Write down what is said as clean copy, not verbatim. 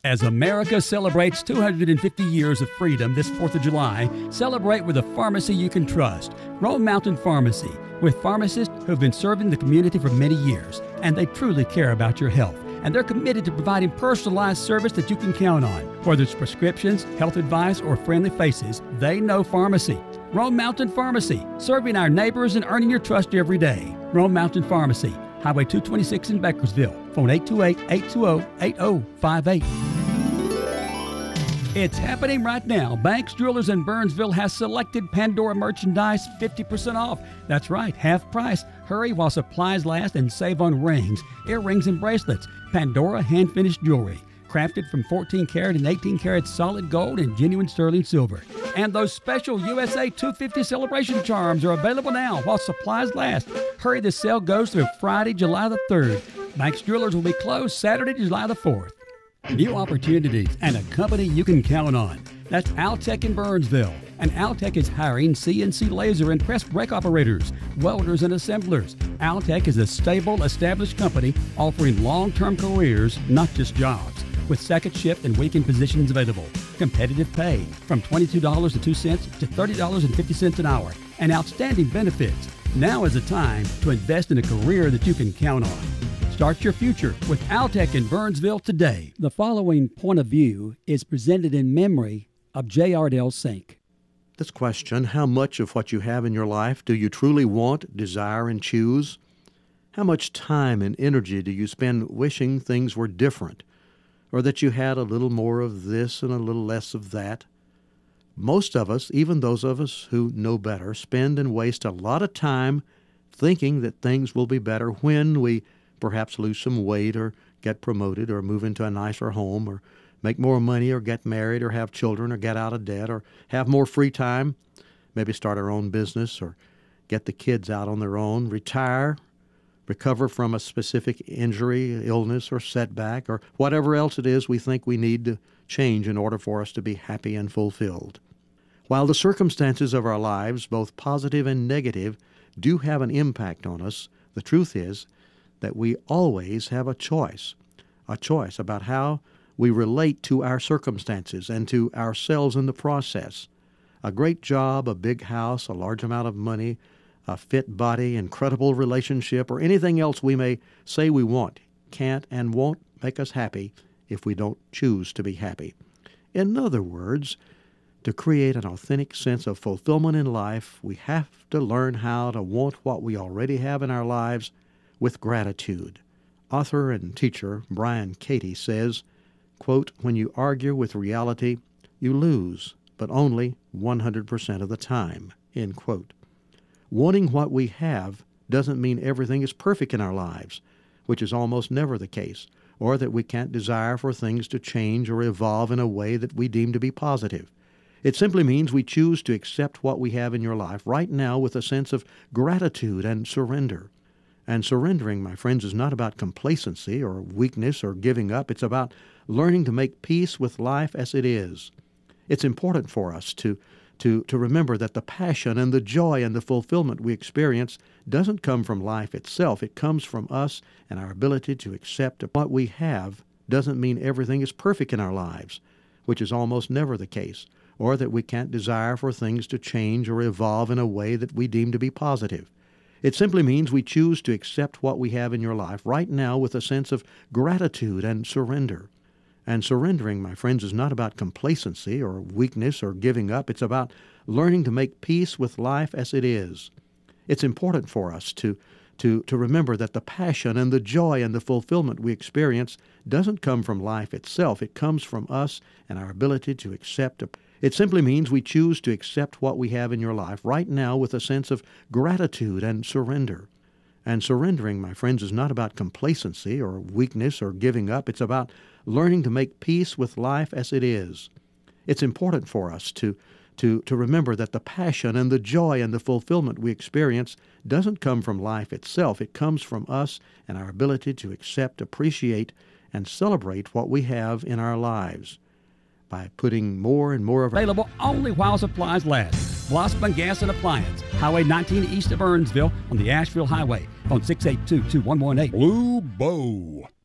As America celebrates 250 years of freedom this 4th of July, celebrate with a pharmacy you can trust. Rome Mountain Pharmacy, with pharmacists who have been serving the community for many years, and they truly care about your health. And they're committed to providing personalized service that you can count on. Whether it's prescriptions, health advice, or friendly faces, they know pharmacy. Rome Mountain Pharmacy, serving our neighbors and earning your trust every day. Rome Mountain Pharmacy, Highway 226 in Bakersville. Phone 828-820-8058. It's happening right now. Banks Jewelers in Burnsville has selected Pandora merchandise 50% off. That's right, half price. Hurry while supplies last and save on rings, earrings, and bracelets. Pandora hand-finished jewelry, crafted from 14 karat and 18 karat solid gold and genuine sterling silver. And those special USA 250 celebration charms are available now while supplies last. Hurry, the sale goes through Friday, July the 3rd. Banks Jewelers will be closed Saturday, July the 4th. New opportunities and a company you can count on. That's Altec in Burnsville. And Altec is hiring CNC laser and press brake operators, welders, and assemblers. Altec is a stable, established company offering long-term careers, not just jobs. With second shift and weekend positions available. Competitive pay from $22.02 to $30.50 an hour. And outstanding benefits. Now is the time to invest in a career that you can count on. Start your future with Altec in Burnsville today. The following point of view is presented in memory of J. Ardell Sink. This question, how much of what you have in your life do you truly want, desire, and choose? How much time and energy do you spend wishing things were different, or that you had a little more of this and a little less of that? Most of us, even those of us who know better, spend and waste a lot of time thinking that things will be better when we perhaps lose some weight or get promoted or move into a nicer home or make more money or get married or have children or get out of debt or have more free time, maybe start our own business or get the kids out on their own, retire, recover from a specific injury, illness, or setback, or whatever else it is we think we need to change in order for us to be happy and fulfilled. While the circumstances of our lives, both positive and negative, do have an impact on us, the truth is that we always have a choice about how we relate to our circumstances and to ourselves in the process. A great job, a big house, a large amount of money, a fit body, incredible relationship, or anything else we may say we want can't and won't make us happy if we don't choose to be happy. In other words, to create an authentic sense of fulfillment in life, we have to learn how to want what we already have in our lives with gratitude. Author and teacher Brian Katie says, quote, "When you argue with reality, you lose, but only 100% of the time," end quote. Wanting what we have doesn't mean everything is perfect in our lives, which is almost never the case, or that we can't desire for things to change or evolve in a way that we deem to be positive. It simply means we choose to accept what we have in your life right now with a sense of gratitude and surrender. And surrendering, my friends, is not about complacency or weakness or giving up. It's about learning to make peace with life as it is. It's important for us to remember that the passion and the joy and the fulfillment we experience doesn't come from life itself. It comes from us and our ability to accept what we have doesn't mean everything is perfect in our lives, which is almost never the case, or that we can't desire for things to change or evolve in a way that we deem to be positive. It simply means we choose to accept what we have in your life right now with a sense of gratitude and surrender. And surrendering, my friends, is not about complacency or weakness or giving up. It's about learning to make peace with life as it is. It's important for us to remember that the passion and the joy and the fulfillment we experience doesn't come from life itself. It comes from us and our ability to accept. It simply means we choose to accept what we have in your life right now with a sense of gratitude and surrender. And surrendering, my friends, is not about complacency or weakness or giving up. It's about learning to make peace with life as it is. It's important for us to remember that the passion and the joy and the fulfillment we experience doesn't come from life itself. It comes from us and our ability to accept, appreciate, and celebrate what we have in our lives. By putting more and more of our... Available only while supplies last. Blossman Gas and Appliance, Highway 19 east of Burnsville on the Asheville Highway. Phone 682-2118. Blue Bow.